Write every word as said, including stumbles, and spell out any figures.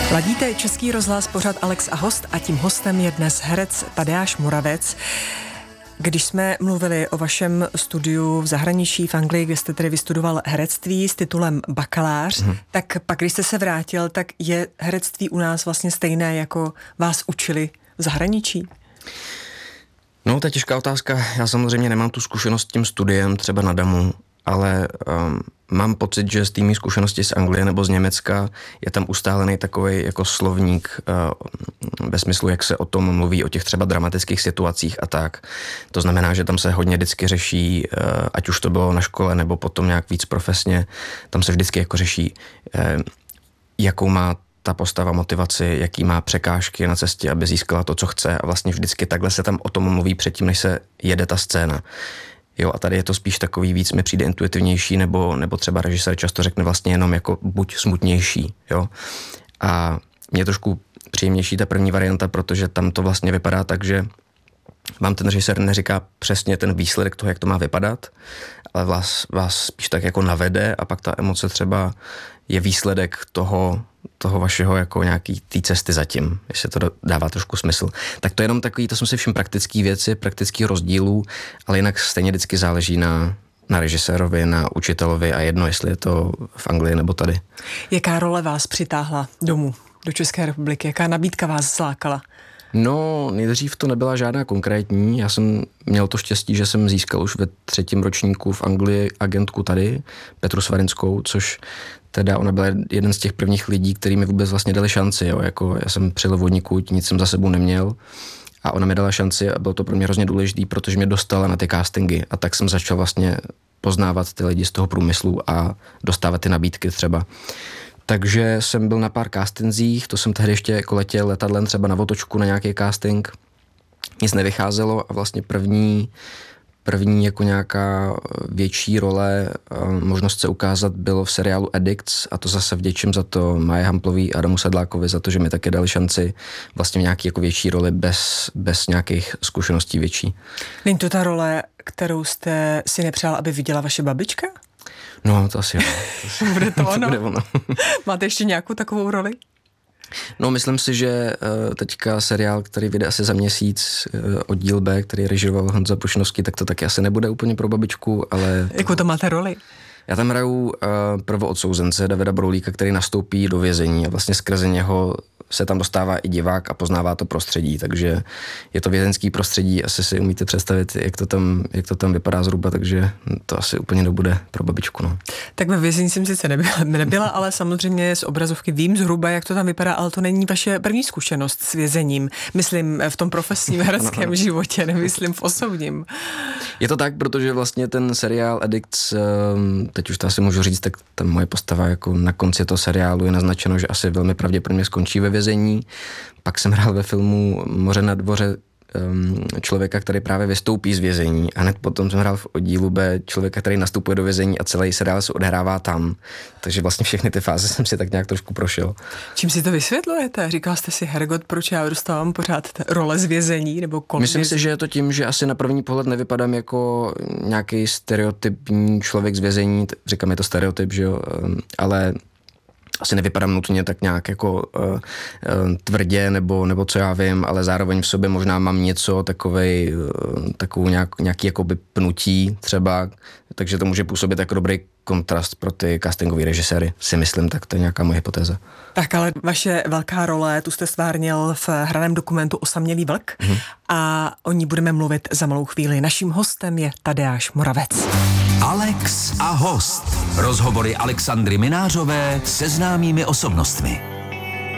Ladíte Český rozhlas, pořad Alex a host a tím hostem je dnes herec Tadeáš Moravec. Když jsme mluvili o vašem studiu v zahraničí v Anglii, kde jste tedy vystudoval herectví s titulem bakalář, hmm. tak pak, když jste se vrátil, tak je herectví u nás vlastně stejné, jako vás učili v zahraničí? No, to je těžká otázka. Já samozřejmě nemám tu zkušenost s tím studiem třeba na damu, ale um, mám pocit, že z té mý zkušenosti z Anglie nebo z Německa je tam ustálený takový jako slovník uh, ve smyslu, jak se o tom mluví, o těch třeba dramatických situacích a tak. To znamená, že tam se hodně vždycky řeší, uh, ať už to bylo na škole nebo potom nějak víc profesně, tam se vždycky jako řeší, uh, jakou má ta postava motivaci, jaký má překážky na cestě, aby získala to, co chce, a vlastně vždycky takhle se tam o tom mluví předtím, než se jede ta scéna. Jo, a tady je to spíš takový víc, mi přijde intuitivnější, nebo, nebo třeba režisér často řekne vlastně jenom jako buď smutnější, jo. A mě je trošku příjemnější ta první varianta, protože tam to vlastně vypadá tak, že vám ten režisér neříká přesně ten výsledek toho, jak to má vypadat, ale vás, vás spíš tak jako navede a pak ta emoce třeba je výsledek toho, toho vašeho jako nějaký té cesty zatím, jestli to dává trošku smysl. Tak to je jenom takový, to jsou si všim praktický věci, praktický rozdílů, ale jinak stejně vždycky záleží na, na režisérovi, na učitelovi a jedno, jestli je to v Anglii nebo tady. Jaká role vás přitáhla domů, do České republiky? Jaká nabídka vás zlákala? No, nejdřív to nebyla žádná konkrétní. Já jsem měl to štěstí, že jsem získal už ve třetím ročníku v Anglii agentku tady, Petru Svarinskou, což teda ona byla jeden z těch prvních lidí, který mi vůbec vlastně dali šanci. Jo. Jako já jsem přijel vodníku, nic jsem za sebou neměl a ona mi dala šanci a bylo to pro mě hrozně důležitý, protože mě dostala na ty castingy a tak jsem začal vlastně poznávat ty lidi z toho průmyslu a dostávat ty nabídky třeba. Takže jsem byl na pár castingzích, to jsem tehdy ještě jako letěl letadlem třeba na otočku na nějaký casting. Nic nevycházelo a vlastně první, první jako nějaká větší role, možnost se ukázat bylo v seriálu Addicts a to zase vděčím za to Maje Hamplový a Adamu Sedlákovi za to, že mi také dali šanci vlastně v nějaký jako větší roli bez, bez nějakých zkušeností větší. Není to ta role, kterou jste si nepřál, aby viděla vaše babička? No, to asi jo. To bude to ono? To bude ono. Máte ještě nějakou takovou roli? No, myslím si, že uh, teďka seriál, který vyjde asi za měsíc, uh, Oddíl B, který režíroval Honza Prušnovský, tak to taky asi nebude úplně pro babičku, ale... Jakou to máte roli? Já tam hraju uh, prvoodsouzence Davida Broulíka, který nastoupí do vězení a vlastně skrze něho se tam dostává i divák a poznává to prostředí, takže je to vězeňský prostředí, asi si umíte představit, jak to tam, jak to tam vypadá zhruba, takže to asi úplně nebude pro babičku. No. Tak ve vězení jsem sice nebyla, nebyla, ale samozřejmě z obrazovky vím zhruba, jak to tam vypadá, ale to není vaše první zkušenost s vězením. Myslím v tom profesním hereckém ano, ano. životě, nemyslím v osobním. Je to tak, protože vlastně ten seriál Addicts, teď už to asi můžu říct, tak ta moje postava jako na konci toho seriálu je naznačeno, že asi velmi pravděpodobně skončí ve vězení. Pak jsem hrál ve filmu Moře na dvoře um, člověka, který právě vystoupí z vězení a hned potom jsem hrál v Oddílu B člověka, který nastupuje do vězení a celý seriál se odehrává tam. Takže vlastně všechny ty fáze jsem si tak nějak trošku prošel. Čím si to vysvětlujete? Říkal jste si, hergot, proč já dostávám pořád role z vězení nebo kolem Myslím vězení? si, že je to tím, že asi na první pohled nevypadám jako nějaký stereotypní člověk z vězení. Říkám, je to stereotyp, že jo, ale asi nevypadám nutně tak nějak jako uh, uh, tvrdě, nebo, nebo co já vím, ale zároveň v sobě možná mám něco takovej, uh, takovou nějak, nějaký jakoby pnutí třeba, takže to může působit jako dobrý kontrast pro ty castingový režiséry, si myslím, tak to je nějaká moje hypotéza. Tak ale vaše velká role, tu jste stvárnil v hraném dokumentu Osamělý vlk hmm. a o ní budeme mluvit za malou chvíli. Naším hostem je Tadeáš Moravec. Alex a host. Rozhovory Alexandry Minářové se známými osobnostmi.